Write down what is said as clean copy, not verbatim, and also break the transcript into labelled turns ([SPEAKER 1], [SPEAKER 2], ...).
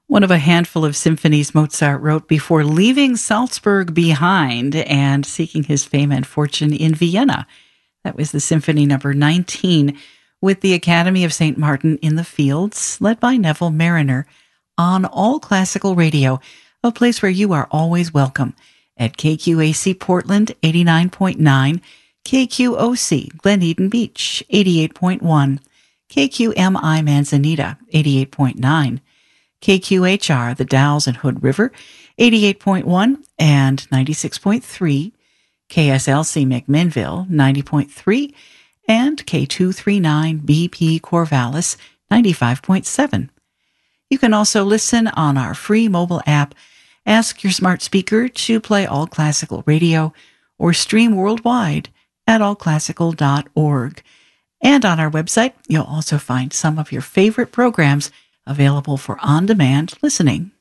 [SPEAKER 1] One of a handful of symphonies Mozart wrote before leaving Salzburg behind and seeking his fame and fortune in Vienna. That was the Symphony Number 19 with the Academy of St. Martin in the Fields, led by Neville Mariner, on All Classical Radio, a place where you are always welcome, at KQAC Portland 89.9, KQOC Glen Eden Beach 88.1, KQMI Manzanita 88.9, KQHR, the Dalles and Hood River, 88.1 and 96.3, KSLC McMinnville, 90.3, and K239 BP Corvallis, 95.7. You can also listen on our free mobile app. Ask your smart speaker to play All Classical Radio or stream worldwide at allclassical.org. And on our website, you'll also find some of your favorite programs available for on-demand listening.